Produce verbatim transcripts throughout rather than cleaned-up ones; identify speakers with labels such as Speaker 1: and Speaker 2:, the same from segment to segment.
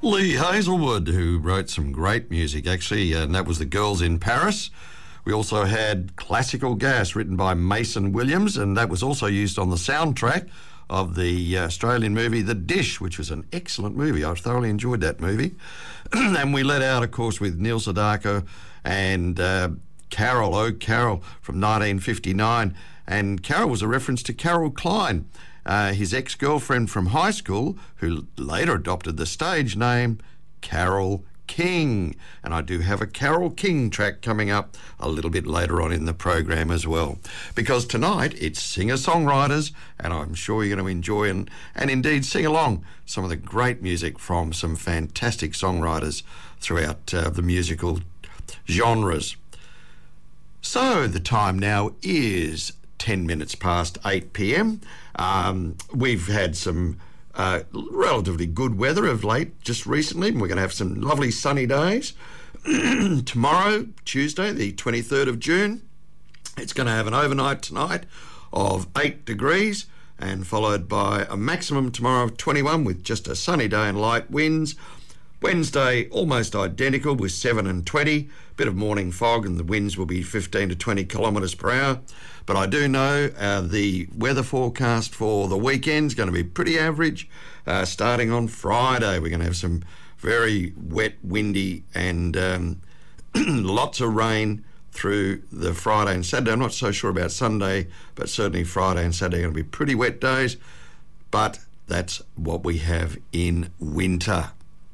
Speaker 1: Lee Hazelwood, who wrote some great music, actually, and that was The Girls in Paris. We also had Classical Gas, written by Mason Williams, and that was also used on the soundtrack of the Australian movie The Dish, which was an excellent movie. I thoroughly enjoyed that movie. And we let out, of course, with Neil Sedaka and uh, Carol, Oh Carol, from nineteen fifty-nine. And Carol was a reference to Carol Klein, uh, his ex-girlfriend from high school, who later adopted the stage name Carol King. And I do have a Carol King track coming up a little bit later on in the program as well, because tonight it's singer-songwriters, and I'm sure you're going to enjoy and, and indeed sing along some of the great music from some fantastic songwriters throughout uh, the musical genres. So the time now is ten minutes past eight p.m. Um, we've had some uh, relatively good weather of late, just recently, and we're going to have some lovely sunny days. Tomorrow, Tuesday, the twenty-third of June, it's going to have an overnight tonight of eight degrees, and followed by a maximum tomorrow of twenty-one with just a sunny day and light winds. Wednesday, almost identical with seven and twenty. Bit of morning fog, and the winds will be fifteen to twenty kilometres per hour. But I do know uh, the weather forecast for the weekend's going to be pretty average. Uh, starting on Friday, we're going to have some very wet, windy, and um, lots of rain through the Friday and Saturday. I'm not so sure about Sunday, but certainly Friday and Saturday are going to be pretty wet days. But that's what we have in winter.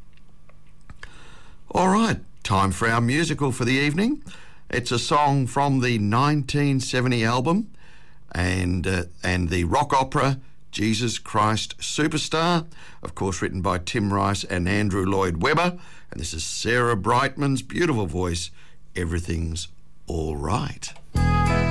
Speaker 1: All right, time for our musical for the evening. It's a song from the nineteen seventy album and uh, and the rock opera Jesus Christ Superstar, of course written by Tim Rice and Andrew Lloyd Webber. And this is Sarah Brightman's beautiful voice, Everything's All Right.